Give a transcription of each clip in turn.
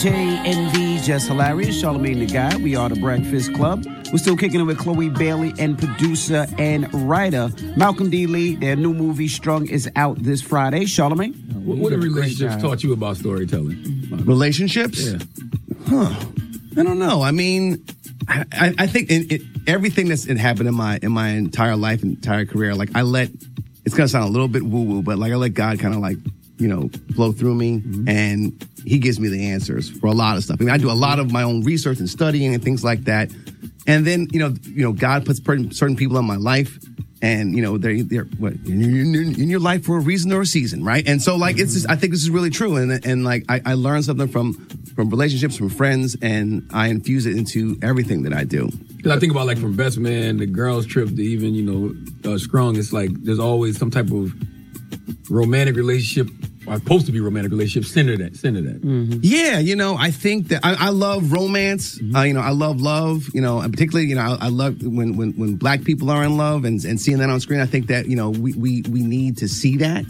WJNV, Just Hilarious, Charlamagne the Guy. We are the Breakfast Club. We're still kicking it with Chloe Bailey and producer and writer Malcolm D. Lee. Their new movie, Strung, is out this Friday. Charlamagne? What have relationships taught you about storytelling? Relationships? Yeah. I don't know. I mean, I think everything that's happened in my entire life, entire career, like it's going to sound a little bit woo-woo, but like I let God kind of like, flow through me, and he gives me the answers for a lot of stuff. I mean, I do a lot of my own research and studying and things like that. And then, God puts certain people in my life, and, they're what, in your life for a reason or a season, right? And so, like, it's just, I think this is really true. And like, I learned something from relationships, from friends, and I infuse it into everything that I do. Because I think about, like, from Best Man, the girls' trip, to even, Strung, it's like there's always some type of romantic relationship, or supposed to be romantic relationship, center that. Mm-hmm. Yeah, I think that I love romance. Mm-hmm. I love love. And particularly, I love when Black people are in love and seeing that on screen. I think that we need to see that,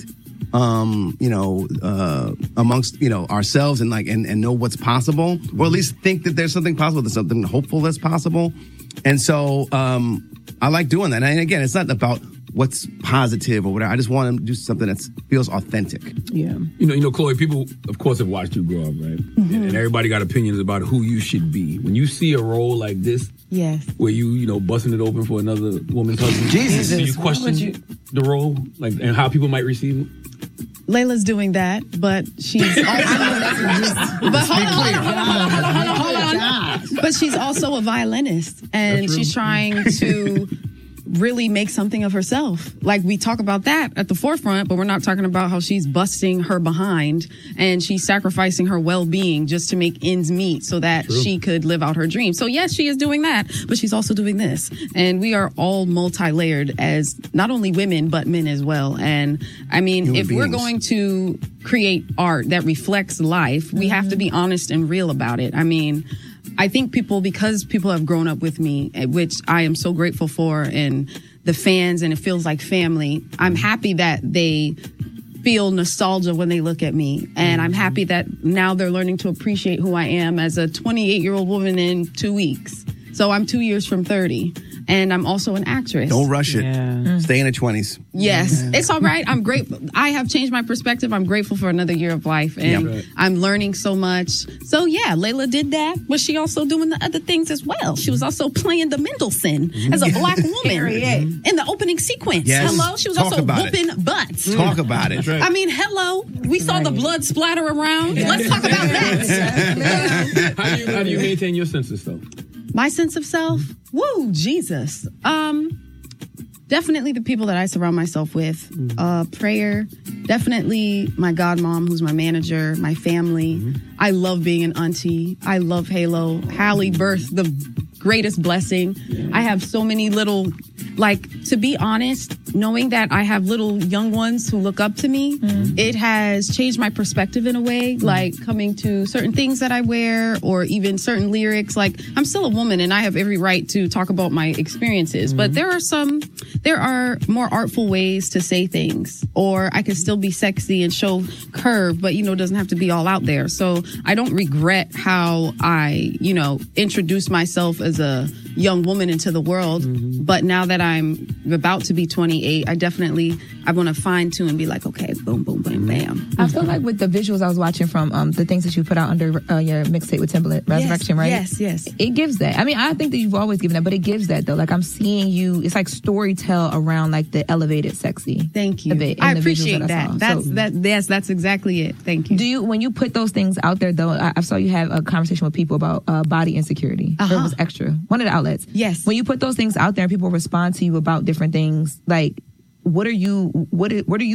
amongst ourselves and know what's possible, or at least think that there's something possible, there's something hopeful that's possible. And so I like doing that. And again, it's not about what's positive or whatever. I just want to do something that feels authentic. Yeah. Chloe, people, of course, have watched you grow up, right? Mm-hmm. And everybody got opinions about who you should be. When you see a role like this, yes, where you busting it open for another woman's husband, Jesus, do you question the role, like, and how people might receive it? Layla's doing that, but she's but she's also a violinist, and she's trying to really make something of herself. Like, we talk about that at the forefront, but we're not talking about how she's busting her behind and she's sacrificing her well-being just to make ends meet so that she could live out her dream. So yes, she is doing that, but she's also doing this. And we are all multi-layered as not only women, but men as well. And I mean, if we're going to create art that reflects life, we have to be honest and real about it. I mean, I think because people have grown up with me, which I am so grateful for, and the fans, and it feels like family, I'm happy that they feel nostalgia when they look at me. And I'm happy that now they're learning to appreciate who I am as a 28-year-old woman in 2 weeks. So I'm 2 years from 30. And I'm also an actress. Don't rush it. Yeah. Stay in the 20s. Yes. It's all right. I'm grateful. I have changed my perspective. I'm grateful for another year of life. And I'm learning so much. So, yeah, Layla did that. But she also doing the other things as well. She was also playing the Mendelssohn as a Black woman in the opening sequence. Yes. Hello? She was also whooping butts. Talk about it. I mean, hello. We saw the blood splatter around. Let's talk about that. How do you maintain your sense of self? My sense of self? Woo, Jesus. Definitely the people that I surround myself with. Prayer. Definitely my godmom, who's my manager, my family. I love being an auntie. I love Halo. Hallie birthed the greatest blessing. I have so many little, to be honest, knowing that I have little young ones who look up to me, it has changed my perspective in a way, like coming to certain things that I wear or even certain lyrics. Like, I'm still a woman and I have every right to talk about my experiences, but there are more artful ways to say things, or I can still be sexy and show curve, but, it doesn't have to be all out there. So I don't regret how I, introduced myself as a young woman into the world. But now that I'm about to be 28, I want to fine tune and be like, okay, boom, boom, bam, bam. I feel like with the visuals I was watching from the things that you put out under your mixtape with Timbaland, Resurrection, right? Yes. It gives that. I mean, I think that you've always given that, but it gives that though. Like, I'm seeing you, it's like storytell around like the elevated sexy. Thank you. I appreciate that. That's exactly it. Thank you. When you put those things out there though, I saw you have a conversation with people about body insecurity. It was Extra, one of the outlets. Yes. When you put those things out there and people respond to you about different things, like, what are you